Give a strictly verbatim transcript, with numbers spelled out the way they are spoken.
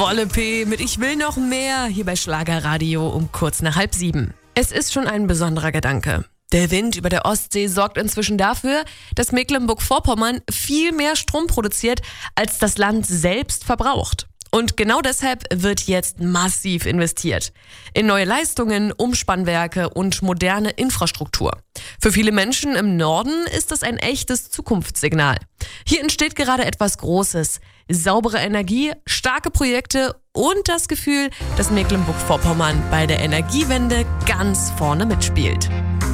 Wolle P. mit Ich will noch mehr hier bei Schlagerradio um kurz nach halb sieben. Es ist schon ein besonderer Gedanke. Der Wind über der Ostsee sorgt inzwischen dafür, dass Mecklenburg-Vorpommern viel mehr Strom produziert, als das Land selbst verbraucht. Und genau deshalb wird jetzt massiv investiert. In neue Leistungen, Umspannwerke und moderne Infrastruktur. Für viele Menschen im Norden ist das ein echtes Zukunftssignal. Hier entsteht gerade etwas Großes. Saubere Energie, starke Projekte und das Gefühl, dass Mecklenburg-Vorpommern bei der Energiewende ganz vorne mitspielt.